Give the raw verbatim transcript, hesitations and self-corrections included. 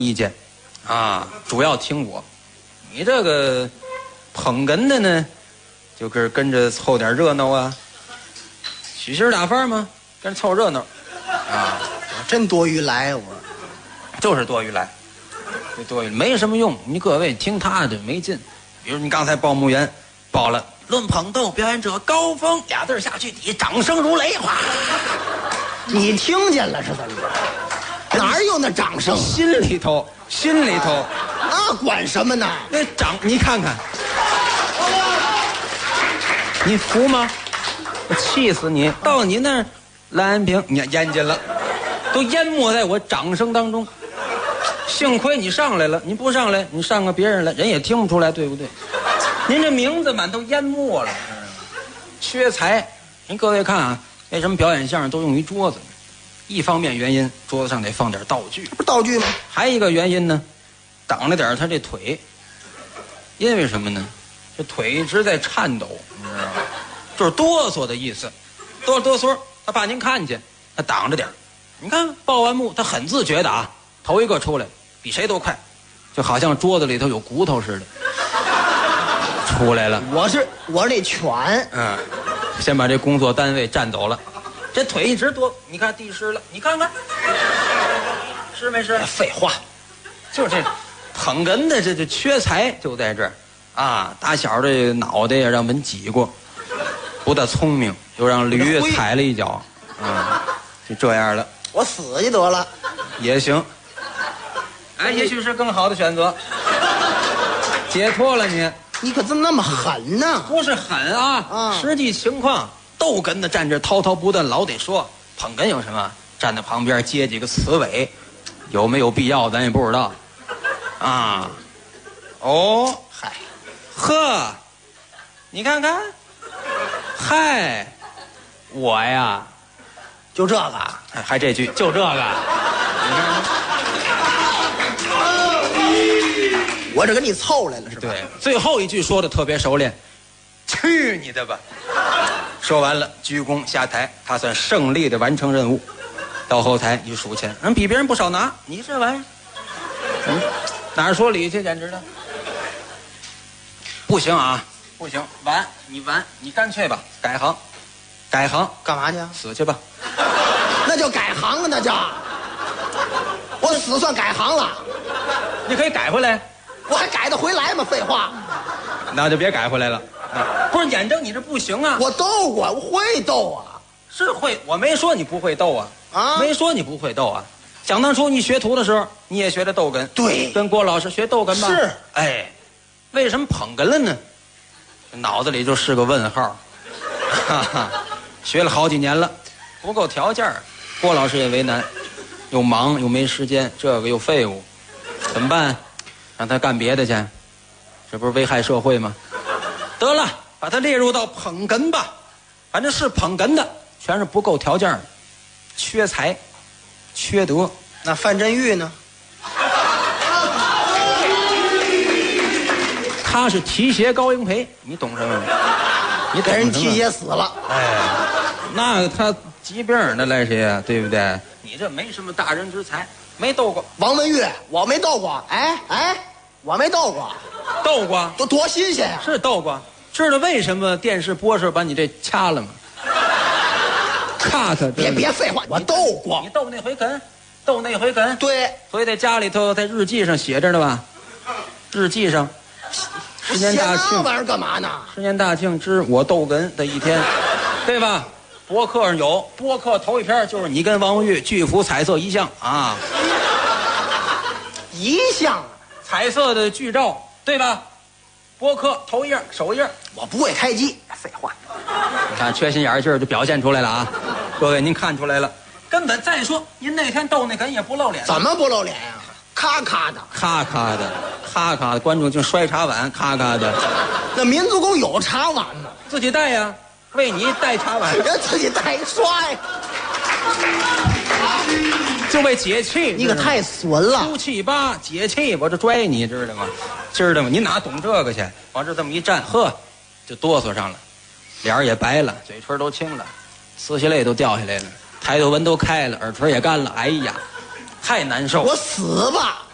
意见，啊，主要听我。你这个捧哏的呢，就跟跟着凑点热闹啊，取心打发嘛，跟着凑热闹，啊， 真多余来我， 就是多余来，这多余没什么用。你各位听他的没劲，比如你刚才报幕员报了“论捧逗表演者高峰”俩字下去，底下掌声如雷，哗！ 你听见了是怎么着？哪儿有那掌声？ 心里头，心里头， 那管什么呢？ 那掌你看看，你服吗？我气死你！到你那儿，蓝安平，你淹进了，都淹没在我掌声当中。幸亏你上来了，你不上来，你上个别人来，人也听不出来，对不对？您这名字满都淹没了，缺才。您各位看啊，为什么表演相声都用一桌子？一方面原因，桌子上得放点道具， 不是道具吗？ 还一个原因呢，挡了点他这腿。因为什么呢？这腿一直在颤抖，你知道吗？就是哆嗦的意思，哆哆嗦。他怕您看见，他挡着点。你看报完幕，他很自觉的啊，头一个出来，比谁都快，就好像桌子里头有骨头似的，出来了。 我是我是那犬， 嗯，先把这工作单位占走了。这腿一直多，你看地湿了，你看看，湿没湿？ 废话， 就是这捧哏的这就缺才就在这儿啊！打小这脑袋也让门挤过，不大聪明，又让驴踩了一脚，啊、嗯，就这样了。 我死去得了， 也行。哎，也许是更好的选择，解脱了你。 你可怎么那么狠呢？ 不是狠啊，啊，实际情况。逗哏的站这滔滔不断，老得说捧哏有什么？站在旁边接几个词尾，有没有必要咱也不知道，啊，哦， 嗨， 呵，你看看，嗨，我呀， 就这个， 还还这句，就这个，你看， 我这跟你凑来了是吧？ 对，最后一句说的特别熟练，去你的吧！说完了，鞠躬下台，他算胜利的完成任务。到后台一数钱，人比别人不少拿，你这玩意儿，嗯，哪儿说理去，简直的，不行啊，不行，完，你完，你干脆吧，改行，改行， 干嘛去？ 死去吧。 那叫改行啊，那叫，我死算改行了， 你可以改回来， 我还改得回来吗？废话， 那就别改回来了。不是眼睁你这不行啊！ 我逗过，我会逗啊， 是会，我没说你不会逗啊， 啊， 没说你不会逗啊。想当初你学徒的时候，你也学的逗哏， 对， 跟郭老师学逗哏吧。 是， 哎，为什么捧哏了呢？脑子里就是个问号。哈哈，学了好几年了，不够条件，郭老师也为难，又忙又没时间，这个又废物，怎么办？让他干别的去，这不是危害社会吗？得了，把他列入到捧哏吧，反正是捧哏的，全是不够条件的，缺才，缺德。 那范振钰呢？ 他是提携高英培，你懂什么？你给人提携死了。 哎，那他疾病那来谁呀？对不对？你这没什么大人之才，没斗过。 王文玉，我没斗过。哎哎，我没斗过。 斗过， 都多新鲜呀！ 是斗过。知道为什么电视播时候把你这掐了吗？cut， 别别废话，我斗过。 你斗那回哏，斗那回哏。 对， 所以在家里头，在日记上写着呢吧？日记上，十年大庆。 那玩意儿干嘛呢？ 十年大庆之我斗哏的一天，对吧？博客上有，博客头一篇就是你跟王文玉巨幅彩色遗像啊， 遗像， 彩色的剧照，对吧？博客头一页首页， 我不会开机，废话。 你看缺心眼劲儿就表现出来了啊！各位您看出来了，根本再说您那天逗那哏也不露脸， 怎么不露脸呀、啊？咔咔的， 咔咔的，咔咔的，观众就摔茶碗，咔咔的。 那民族宫有茶碗吗？ 自己带呀，为你带茶碗， 人自己带一刷呀。 就为解气， 你可太损了！ 出气吧，解气，我这拽你知道吗？知道吗？你哪懂这个去？往这这么一站，呵，就哆嗦上了，脸儿也白了，嘴唇都青了，呲下泪都掉下来了，抬头纹都开了，耳垂也干了，哎呀，太难受。 我死吧！